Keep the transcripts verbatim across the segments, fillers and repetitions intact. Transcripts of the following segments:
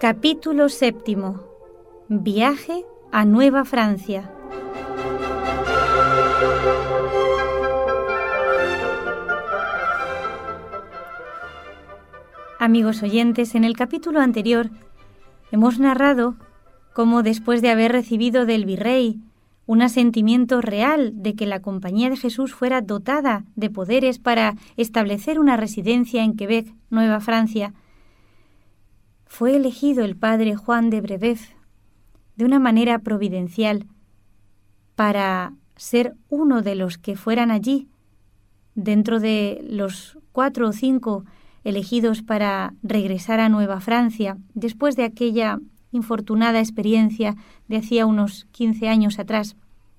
Capítulo séptimo. Viaje a Nueva Francia. Amigos oyentes, en el capítulo anterior hemos narrado cómo, después de haber recibido del virrey un asentimiento real de que la Compañía de Jesús fuera dotada de poderes para establecer una residencia en Quebec, Nueva Francia, fue elegido el padre Juan de Brébeuf de una manera providencial para ser uno de los que fueran allí, dentro de los cuatro o cinco elegidos para regresar a Nueva Francia, después de aquella infortunada experiencia de hacía unos quince años atrás.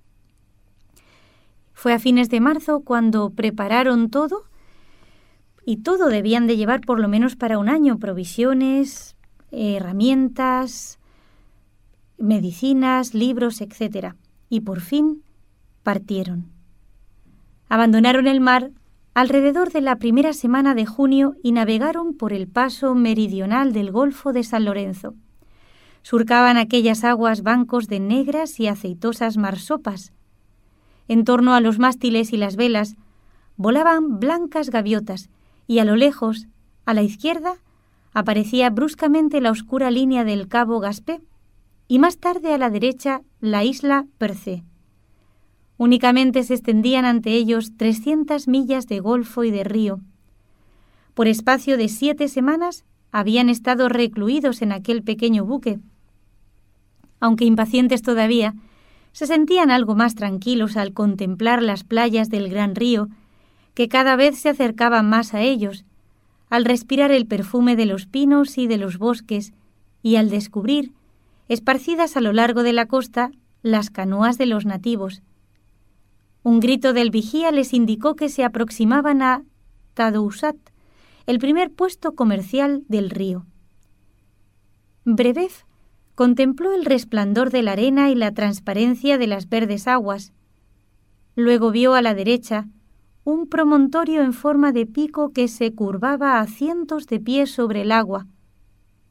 Fue a fines de marzo cuando prepararon todo, y todo debían de llevar por lo menos para un año, provisiones, herramientas, medicinas, libros, etcétera. Y por fin partieron. Abandonaron el mar alrededor de la primera semana de junio y navegaron por el paso meridional del Golfo de San Lorenzo. Surcaban aquellas aguas bancos de negras y aceitosas marsopas. En torno a los mástiles y las velas volaban blancas gaviotas y a lo lejos, a la izquierda, aparecía bruscamente la oscura línea del cabo Gaspé y más tarde a la derecha la isla Percé. Únicamente se extendían ante ellos trescientas millas de golfo y de río. Por espacio de siete semanas habían estado recluidos en aquel pequeño buque. Aunque impacientes todavía, se sentían algo más tranquilos al contemplar las playas del gran río, que cada vez se acercaban más a ellos, al respirar el perfume de los pinos y de los bosques, y al descubrir, esparcidas a lo largo de la costa, las canoas de los nativos. Un grito del vigía les indicó que se aproximaban a Tadoussac, el primer puesto comercial del río. Brébeuf contempló el resplandor de la arena y la transparencia de las verdes aguas. Luego vio a la derecha un promontorio en forma de pico que se curvaba a cientos de pies sobre el agua.